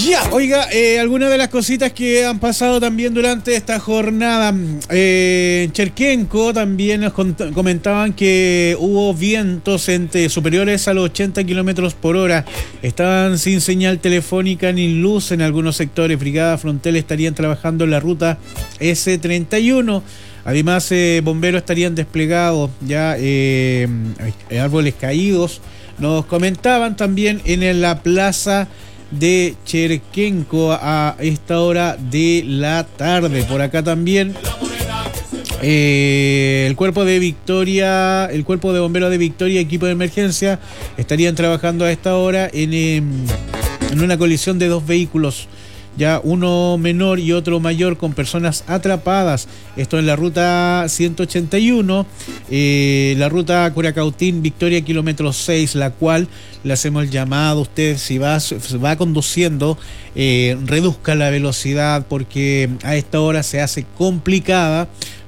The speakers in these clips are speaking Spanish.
Ya, oiga, algunas de las cositas que han pasado también durante esta jornada. Cherquenco también nos comentaban que hubo vientos superiores a los 80 kilómetros por hora. Estaban sin señal telefónica ni luz en algunos sectores. Brigada Frontal estarían trabajando en la ruta S31. Además, bomberos estarían desplegados ya, árboles caídos. Nos comentaban también en la plaza de Cherquenco a esta hora de la tarde. Por acá también el cuerpo de bomberos de Victoria, equipo de emergencia, estarían trabajando a esta hora en una colisión de dos vehículos, ya uno menor y otro mayor, con personas atrapadas. Esto en la ruta 181, la ruta Curacautín Victoria kilómetro 6, la cual le hacemos el llamado: usted si va conduciendo, reduzca la velocidad, porque a esta hora se hace complicada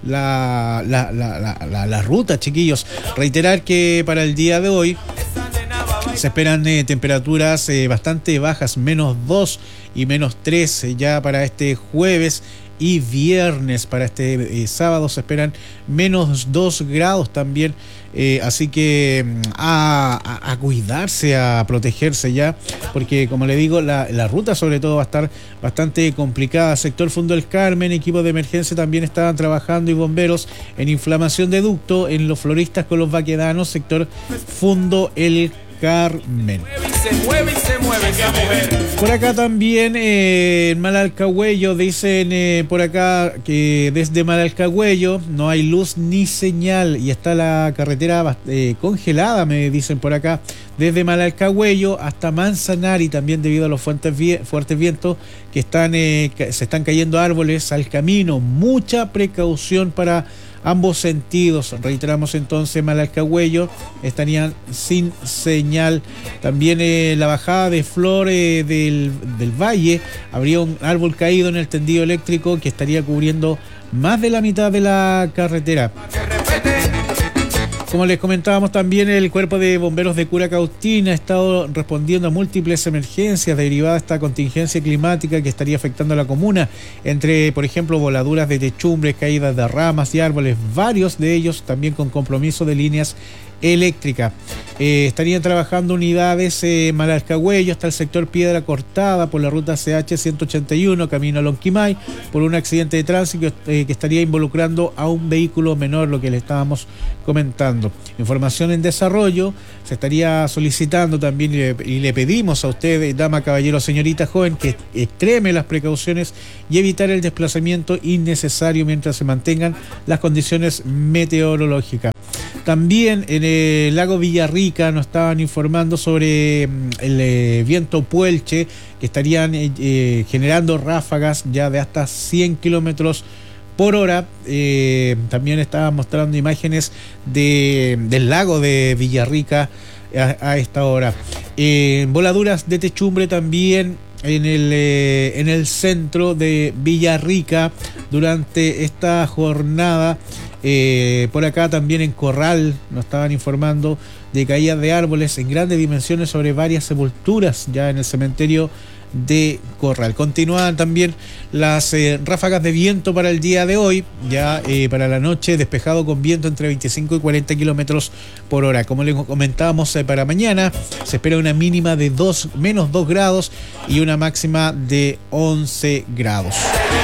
la ruta, chiquillos. Reiterar que para el día de hoy se esperan temperaturas bastante bajas, -2 y -3 ya para este jueves y viernes. Para este sábado se esperan -2 grados también, así que a cuidarse, a protegerse ya, porque como le digo, la ruta sobre todo va a estar bastante complicada. Sector Fundo El Carmen, equipos de emergencia también estaban trabajando, y bomberos en inflamación de ducto en Los Floristas con Los Baquedanos, sector Fundo El Carmen. Se mueve esa mujer. Por acá también en Malalcahuello dicen por acá que desde Malalcahuello no hay luz ni señal y está la carretera congelada, me dicen por acá, desde Malalcahuello hasta Manzanari, también debido a los fuertes vientos que se están cayendo árboles al camino. Mucha precaución para ambos sentidos. Reiteramos entonces, Malalcahuello estarían sin señal. También la bajada de Flor del Valle, habría un árbol caído en el tendido eléctrico que estaría cubriendo más de la mitad de la carretera. Como les comentábamos también, el cuerpo de bomberos de Curacautín ha estado respondiendo a múltiples emergencias derivadas de esta contingencia climática que estaría afectando a la comuna, entre, por ejemplo, voladuras de techumbres, caídas de ramas y árboles, varios de ellos también con compromiso de líneas eléctricas. Estarían trabajando unidades Malalcahuello hasta el sector Piedra Cortada por la ruta CH 181, camino a Lonquimay, por un accidente de tránsito que estaría involucrando a un vehículo menor, lo que le estábamos comentando. Información en desarrollo, se estaría solicitando también, y le pedimos a usted, dama, caballero, señorita, joven, que extreme las precauciones y evitar el desplazamiento innecesario mientras se mantengan las condiciones meteorológicas. También en el lago Villarrica nos estaban informando sobre el viento Puelche, que estarían generando ráfagas ya de hasta 100 kilómetros por hora. También estaban mostrando imágenes del lago de Villarrica a esta hora. Voladuras de techumbre también en el centro de Villarrica durante esta jornada. Por acá también en Corral nos estaban informando de caídas de árboles en grandes dimensiones sobre varias sepulturas ya en el cementerio de Corral. Continúan también las ráfagas de viento para el día de hoy, ya para la noche despejado con viento entre 25 y 40 kilómetros por hora. Como les comentábamos, para mañana se espera una mínima de -2 grados y una máxima de 11 grados.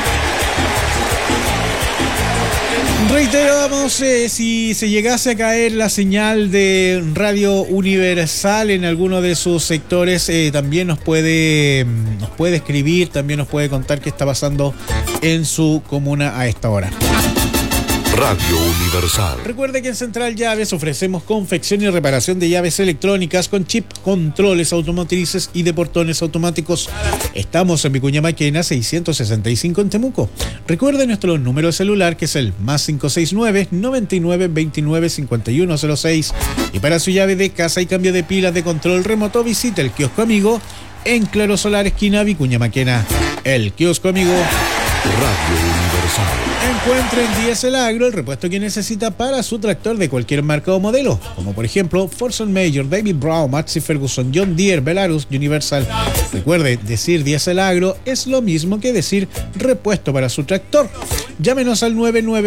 Reiteramos, si se llegase a caer la señal de Radio Universal en alguno de sus sectores, también nos puede escribir, también nos puede contar qué está pasando en su comuna a esta hora. Radio Universal. Recuerde que en Central Llaves ofrecemos confección y reparación de llaves electrónicas con chip, controles automotrices y de portones automáticos. Estamos en Vicuña Maquena 665 en Temuco. Recuerde nuestro número de celular, que es el +569 99 29 5106. Y para su llave de casa y cambio de pilas de control remoto, visite el Kiosco Amigo en Claro Solar, esquina Vicuña Maquena. El Kiosco Amigo. Radio Universal. Encuentre en Diesel Agro el repuesto que necesita para su tractor de cualquier marca o modelo, como por ejemplo Forson Major, David Brown, Massey Ferguson, John Deere, Belarus, Universal. Recuerde, decir Diesel Agro es lo mismo que decir repuesto para su tractor. Llámenos al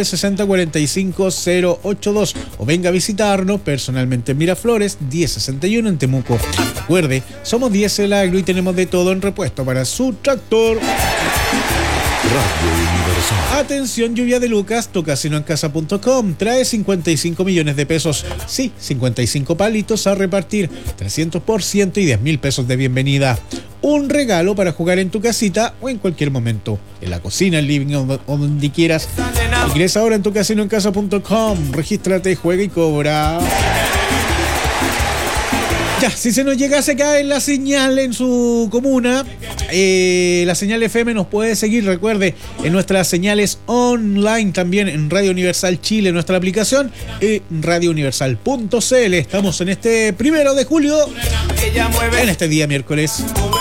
9960-45082 o venga a visitarnos personalmente en Miraflores 1061 en Temuco. Recuerde, somos Diesel Agro y tenemos de todo en repuesto para su tractor. Radio Universal. Atención, lluvia de Lucas, tu casinoencasa.com trae 55 millones de pesos. Sí, 55 palitos a repartir, 300% y 10.000 pesos de bienvenida. Un regalo para jugar en tu casita o en cualquier momento. En la cocina, el living o donde quieras. Ingresa ahora en tu casinoencasa.com, regístrate, juega y cobra. Ya, si se nos llegase a caer la señal en su comuna, la señal FM nos puede seguir, recuerde, en nuestras señales online también en Radio Universal Chile, nuestra aplicación, y radiouniversal.cl. Estamos en este 1 de julio, en este día miércoles.